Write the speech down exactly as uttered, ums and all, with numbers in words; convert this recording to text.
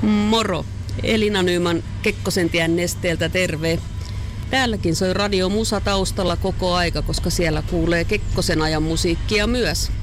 Moro! Elina Nyman Kekkosentien Nesteeltä terve. Täälläkin soi Radio Musa taustalla koko aika, koska siellä kuulee Kekkosen ajan musiikkia myös.